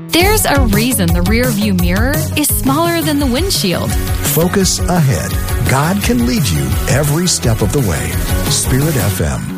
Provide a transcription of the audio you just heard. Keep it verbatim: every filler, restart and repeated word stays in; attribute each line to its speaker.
Speaker 1: There's a reason the rear view mirror is smaller than the windshield.
Speaker 2: Focus ahead. God can lead you every step of the way. Spirit F M.